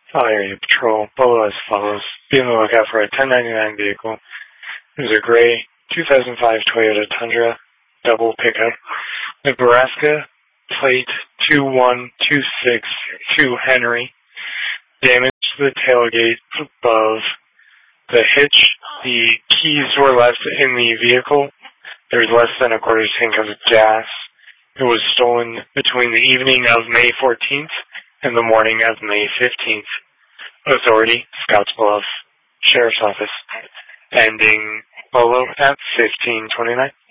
File area patrol. Photo as follows. Be on the lookout for a 1099 vehicle. It was a gray 2005 Toyota Tundra double pickup. Nebraska plate 21262 Henry. Damage to the tailgate above the hitch. The keys were left in the vehicle. There was less than a quarter tank of gas. It was stolen between the evening of May 14th and the morning of May 15th. Authority, Scotts Bluff Sheriff's Office. Ending polo at 1529.